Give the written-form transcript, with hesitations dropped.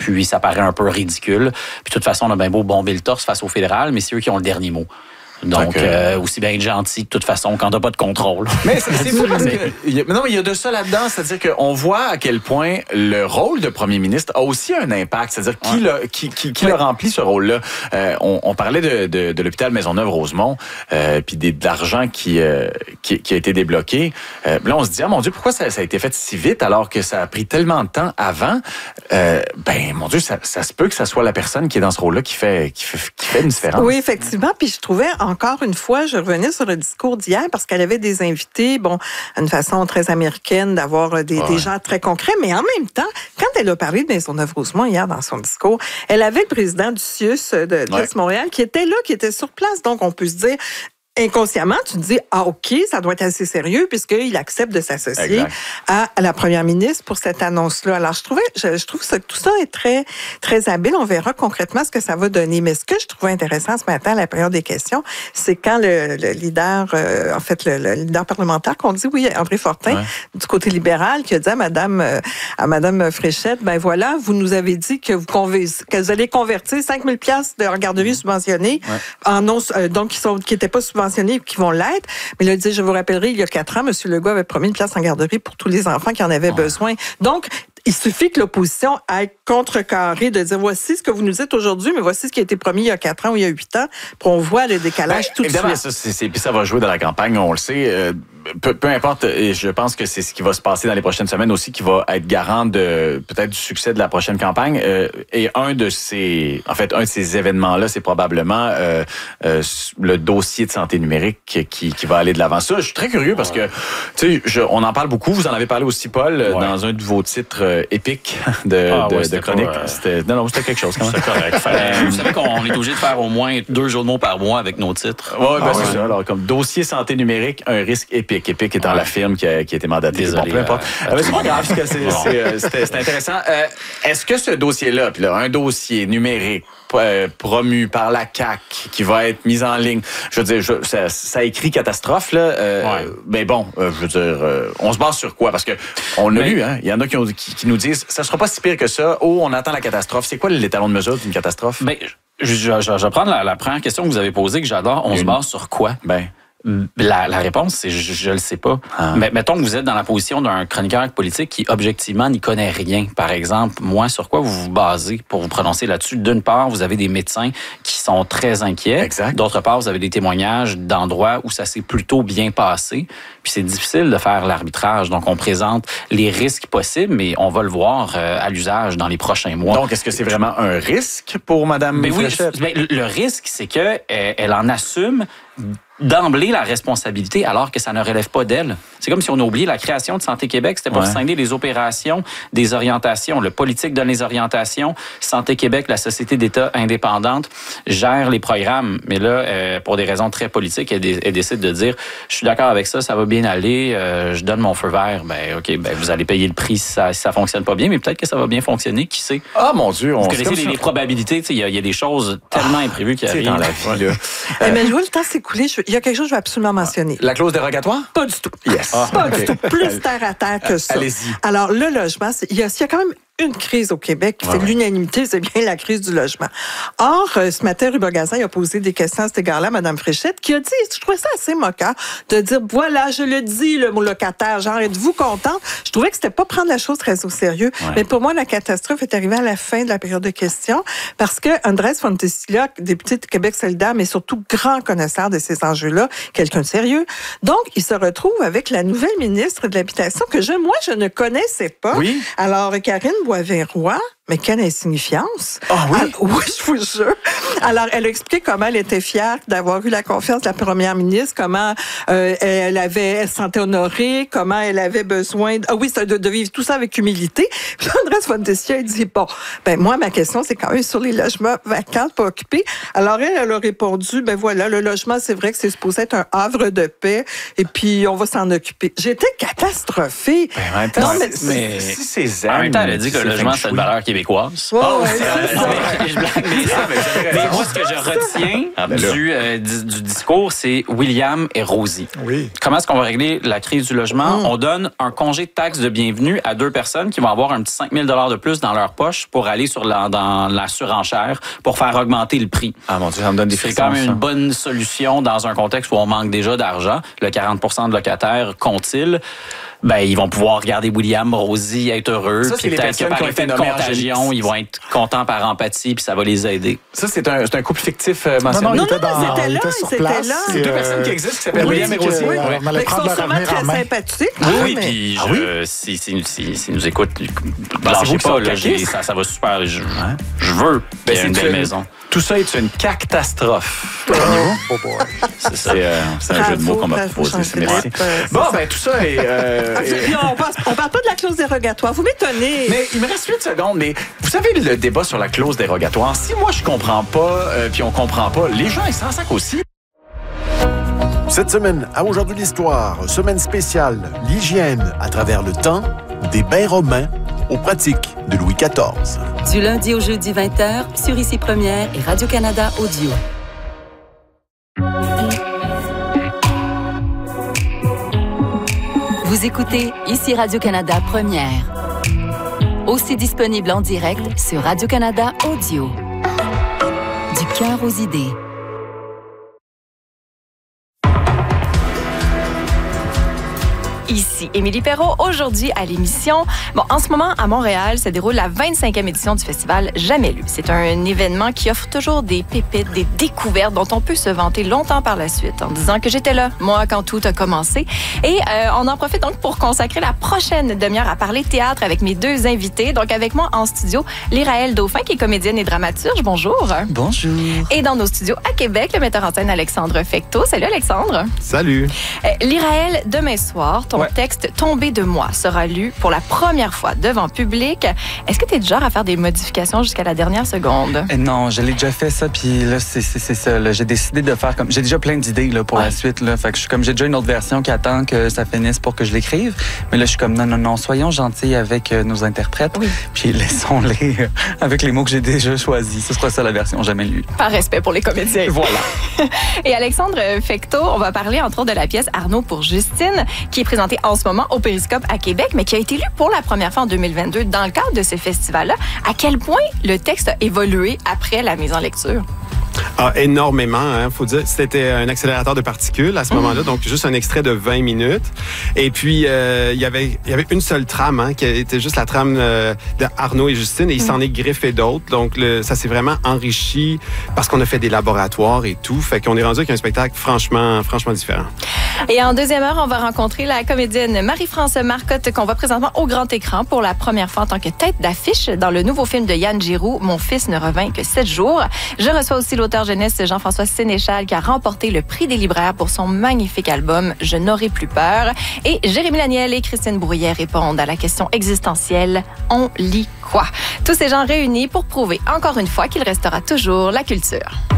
Puis ça paraît un peu ridicule. Puis de toute façon, on a bien beau bomber le torse face au fédéral, mais c'est eux qui ont le dernier mot. Donc, aussi bien être gentil de toute façon quand t'as pas de contrôle. Mais c'est fou parce que... Non, mais il y a de ça là-dedans. C'est-à-dire qu'on voit à quel point le rôle de premier ministre a aussi un impact. C'est-à-dire qui le remplit, ce rôle-là. On parlait de l'hôpital Maisonneuve-Rosemont, puis de l'argent qui a été débloqué. Là, on se dit, mon Dieu, pourquoi ça a été fait si vite alors que ça a pris tellement de temps avant? Mon Dieu, ça se peut que ça soit la personne qui est dans ce rôle-là qui fait une différence. Oui, effectivement. Puis je trouvais, encore une fois, je revenais sur le discours d'hier parce qu'elle avait des invités, une façon très américaine d'avoir des gens très concrets, mais en même temps, quand elle a parlé de Maisonneuve-Rosemont hier dans son discours, elle avait le président du CIUS de Montréal qui était là, qui était sur place. Donc, on peut se dire... Inconsciemment, tu te dis, OK, ça doit être assez sérieux puisqu'il accepte de s'associer à la première ministre pour cette annonce-là. Alors, je trouve que tout ça est très, très habile. On verra concrètement ce que ça va donner. Mais ce que je trouvais intéressant ce matin à la période des questions, c'est quand le leader, le leader parlementaire, qu'on dit, André Fortin, du côté libéral, qui a dit à Madame Fréchette, voilà, vous nous avez dit que vous allez convertir 5 000 $ de garderies subventionnées en non, donc qui n'étaient pas subventionnées, qui vont l'être. Mais là, je vous rappellerai, il y a 4 ans, M. Legault avait promis une place en garderie pour tous les enfants qui en avaient besoin. Donc, il suffit que l'opposition aille contrecarrer, de dire voici ce que vous nous dites aujourd'hui, mais voici ce qui a été promis il y a 4 ans ou il y a 8 ans, puis on voit le décalage tout de suite. Évidemment, puis ça va jouer dans la campagne, on le sait. Peu importe, et je pense que c'est ce qui va se passer dans les prochaines semaines aussi qui va être garant de peut-être du succès de la prochaine campagne. Et un de ces événements-là, c'est probablement le dossier de santé numérique qui va aller de l'avant. Ça, je suis très curieux parce que on en parle beaucoup. Vous en avez parlé aussi, Paul, dans un de vos titres épiques de chronique. C'était quelque chose quand même. C'est correct. Vous savez qu'on est obligé de faire au moins 2 jeux de mots par mois avec nos titres. C'est ça. Alors, comme dossier santé numérique, un risque épique. Épique étant la firme qui a été mandatée. Désolé, peu importe. C'est pas grave, parce que c'était intéressant. Est-ce que ce dossier-là, puis là, un dossier numérique promu par la CAQ qui va être mis en ligne, je veux dire, ça écrit catastrophe, là. Mais bon, je veux dire, on se base sur quoi? Parce que on l'a lu, hein. Il y en a qui nous disent, ça sera pas si pire que ça. On attend la catastrophe. C'est quoi l'étalon de mesure d'une catastrophe? Je vais prendre la première question que vous avez posée, que j'adore. On se base sur quoi? La réponse, c'est je le sais pas. Mais mettons que vous êtes dans la position d'un chroniqueur politique qui, objectivement, n'y connaît rien. Par exemple, moi, sur quoi vous vous basez pour vous prononcer là-dessus? D'une part, vous avez des médecins qui sont très inquiets. Exact. D'autre part, vous avez des témoignages d'endroits où ça s'est plutôt bien passé. Puis c'est difficile de faire l'arbitrage. Donc, on présente les risques possibles, mais on va le voir à l'usage dans les prochains mois. Donc, est-ce que c'est vraiment un risque pour Mme Fréchette? Le risque, c'est que elle en assume d'emblée la responsabilité alors que ça ne relève pas d'elle. C'est comme si on a oublié la création de Santé Québec. C'était pour scinder les opérations, des orientations. Le politique donne les orientations. Santé Québec, la société d'État indépendante, gère les programmes. Mais là, pour des raisons très politiques, elle décide de dire « Je suis d'accord avec ça, ça va bien aller, je donne mon feu vert. » Vous allez payer le prix si ça fonctionne pas bien, mais peut-être que ça va bien fonctionner, qui sait? Ah, mon Dieu! Vous connaissez les probabilités. Il y a des choses tellement imprévues qui arrivent dans la vie. Mais je vois le temps s'écouler. Il y a quelque chose que je veux absolument mentionner. La clause dérogatoire? Pas du tout. Yes. Pas du tout. Plus terre à terre que ça. Allez-y. Alors, le logement, il y a quand même une crise au Québec qui fait de l'unanimité, c'est bien la crise du logement. Or, ce matin, Ruba Gazan a posé des questions à cet égard-là à Mme Fréchette, qui a dit, je trouvais ça assez moqueur, de dire, voilà, je le dis, le locataire, genre, êtes-vous contente? Je trouvais que c'était pas prendre la chose très au sérieux. Mais pour moi, la catastrophe est arrivée à la fin de la période de questions, parce que Andrés Fontecilla, député de Québec solidaire, mais surtout grand connaisseur de ces enjeux-là, quelqu'un de sérieux, donc, il se retrouve avec la nouvelle ministre de l'Habitation que moi, je ne connaissais pas. Oui. Alors, Karine Boisvert-Roy, mais quelle insignifiance! Ah oui? Oui, je vous jure. Alors, elle a expliqué comment elle était fière d'avoir eu la confiance de la première ministre, comment elle se sentait honorée, comment elle avait besoin de vivre tout ça avec humilité. Puis Andrés Fontecilla, il dit, moi, ma question, c'est quand même sur les logements vacants, pas occupés. Alors, elle a répondu, le logement, c'est vrai que c'est supposé être un havre de paix, et puis on va s'en occuper. J'étais catastrophée. En même temps, elle a dit que le logement, c'est une valeur qui est québécoise. Oh, ouais, Mais je blague, mais moi, ce que je retiens du discours, c'est William et Rosie. Oui. Comment est-ce qu'on va régler la crise du logement? On donne un congé de taxe de bienvenue à 2 personnes qui vont avoir un petit 5 000 $ de plus dans leur poche pour aller dans la surenchère pour faire augmenter le prix. Ah mon Dieu, ça me donne des frissons. C'est quand même une bonne solution dans un contexte où on manque déjà d'argent. Le 40 % de locataires compte-t-il? Ben, ils vont pouvoir regarder William, Rosie, être heureux. Ça, Puis peut-être que par effet de contagion, ils vont être contents par empathie, puis ça va les aider. Ça, c'est un couple fictif mentionné. Non, Non, il était sur place. là. C'est 2 personnes qui existent, qui s'appellent William et Rosie. On allait Ils sont prendre leur sûrement avenir en très main. sympathiques. Oui, puis s'ils nous écoutent, lâchez pas, là, ça va super. Je veux qu'il y ait une belle maison. Tout ça est une cacastrophe. Oh boy. C'est ça. C'est un jeu de mots qu'on m'a proposé. Merci. Bon, ben tout ça est... On parle pas de la clause dérogatoire. Vous m'étonnez. Mais il me reste 8 secondes, mais vous savez le débat sur la clause dérogatoire, si moi je comprends pas, puis on comprend pas, les gens ils s'en sacent aussi. Cette semaine, à Aujourd'hui l'Histoire, semaine spéciale, l'hygiène à travers le temps, des bains romains aux pratiques de Louis XIV. Du lundi au jeudi 20h, sur Ici Première et Radio-Canada Audio. Vous écoutez Ici Radio-Canada Première. Aussi disponible en direct sur Radio-Canada Audio. Du cœur aux idées. Ici Émilie Perrault, aujourd'hui à l'émission. Bon, en ce moment, à Montréal, se déroule la 25e édition du festival Jamais lu. C'est un événement qui offre toujours des pépites, des découvertes dont on peut se vanter longtemps par la suite en disant que j'étais là, moi, quand tout a commencé. Et on en profite donc pour consacrer la prochaine demi-heure à parler théâtre avec mes 2 invités. Donc avec moi en studio, Lyraël Dauphin, qui est comédienne et dramaturge. Bonjour. Bonjour. Et dans nos studios à Québec, le metteur en scène Alexandre Fecteau. Salut Alexandre. Salut. Lyraël, demain soir, ton texte « Tombé de moi » sera lu pour la première fois devant public. Est-ce que tu es du genre à faire des modifications jusqu'à la dernière seconde? Non, je l'ai déjà fait ça, puis là, c'est ça. Là, j'ai décidé de faire comme... J'ai déjà plein d'idées là, pour la suite. Là, fait que j'ai déjà une autre version qui attend que ça finisse pour que je l'écrive. Mais là, je suis comme, non, soyons gentils avec nos interprètes, puis laissons-les avec les mots que j'ai déjà choisis. Ce sera ça la version jamais lue. Par respect pour les comédiens. Voilà. Et Alexandre Fecteau, on va parler entre autres de la pièce Arnaud pour Justine, qui est présentée en ce moment au Périscope à Québec, mais qui a été lu pour la première fois en 2022 dans le cadre de ce festival-là. À quel point le texte a évolué après la mise en lecture? Ah, énormément, hein, faut dire. C'était un accélérateur de particules à ce moment-là, donc juste un extrait de 20 minutes. Et puis, il y avait une seule trame, hein, qui était juste la trame d'Arnaud et Justine, et il s'en est greffé d'autres. Donc, ça s'est vraiment enrichi parce qu'on a fait des laboratoires et tout. Fait qu'on est rendu avec un spectacle franchement différent. Et en deuxième heure, on va rencontrer la comédienne Marie-France Marcotte qu'on voit présentement au grand écran pour la première fois en tant que tête d'affiche dans le nouveau film de Yann Giroux, Mon fils ne revint que 7 jours. Je reçois aussi l'auteur jeunesse Jean-François Sénéchal qui a remporté le prix des libraires pour son magnifique album Je n'aurai plus peur. Et Jérémy Laniel et Christine Brouillet répondent à la question existentielle « On lit quoi ?» Tous ces gens réunis pour prouver encore une fois qu'il restera toujours la culture.